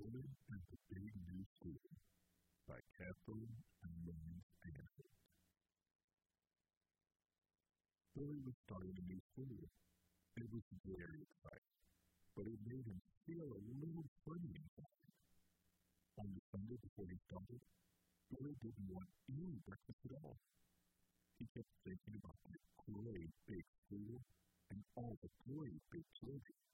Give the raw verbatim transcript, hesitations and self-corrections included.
Billy and the Big New School by Kathleen and Lynn Stanford. Billy was starting a new school. It was very exciting, but it made him feel a little funny inside. On the Sunday before he started, Billy didn't want any breakfast at all. He kept thinking about that great big school and all the great big children.